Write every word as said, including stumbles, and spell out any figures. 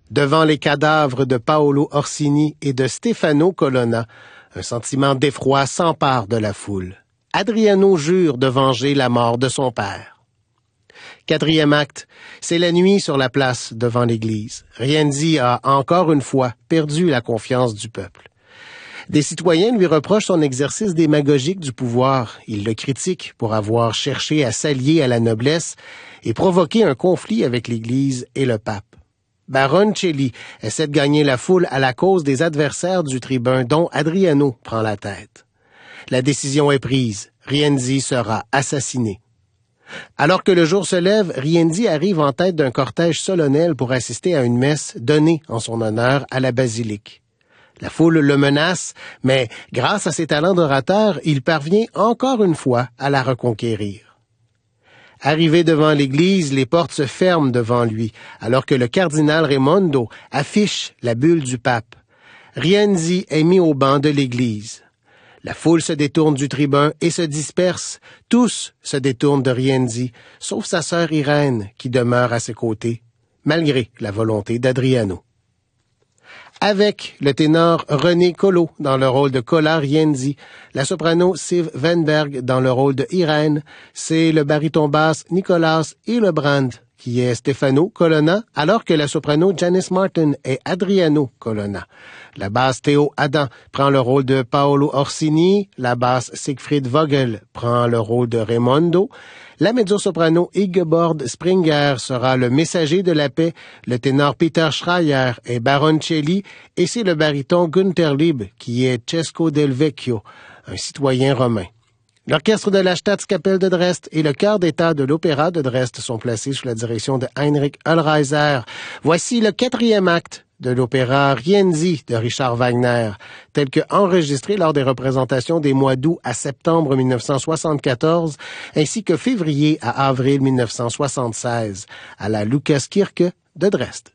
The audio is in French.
devant les cadavres de Paolo Orsini et de Stefano Colonna, un sentiment d'effroi s'empare de la foule. Adriano jure de venger la mort de son père. Quatrième acte, c'est la nuit sur la place devant l'église. Rienzi a encore une fois perdu la confiance du peuple. Des citoyens lui reprochent son exercice démagogique du pouvoir. Ils le critiquent pour avoir cherché à s'allier à la noblesse et provoquer un conflit avec l'Église et le pape. Baroncelli essaie de gagner la foule à la cause des adversaires du tribun dont Adriano prend la tête. La décision est prise. Rienzi sera assassiné. Alors que le jour se lève, Rienzi arrive en tête d'un cortège solennel pour assister à une messe donnée en son honneur à la basilique. La foule le menace, mais grâce à ses talents d'orateur, il parvient encore une fois à la reconquérir. Arrivé devant l'église, les portes se ferment devant lui, alors que le cardinal Raimondo affiche la bulle du pape. Rienzi est mis au banc de l'église. La foule se détourne du tribun et se disperse. Tous se détournent de Rienzi, sauf sa sœur Irène, qui demeure à ses côtés, malgré la volonté d'Adriano. Avec le ténor René Collot dans le rôle de Cola Rienzi, la soprano Siv Wennberg dans le rôle de Irène, c'est le baryton basse Nicolas Hillebrand qui est Stefano Colonna, alors que la soprano Janice Martin est Adriano Colonna. La basse Théo Adam prend le rôle de Paolo Orsini, la basse Siegfried Vogel prend le rôle de Raimondo, la mezzo-soprano Ingeborg Springer sera le messager de la paix, le ténor Peter Schreier est Baroncelli et c'est le baryton Günther Lieb qui est Cesco del Vecchio, un citoyen romain. L'orchestre de la Staatskapelle de Dresde et le chœur d'État de l'Opéra de Dresde sont placés sous la direction de Heinrich Ollreiser. Voici le quatrième acte de l'opéra Rienzi de Richard Wagner, tel que enregistré lors des représentations des mois d'août à septembre mille neuf cent soixante-quatorze, ainsi que février à avril mille neuf cent soixante-seize, à la Lukaskirche de Dresde.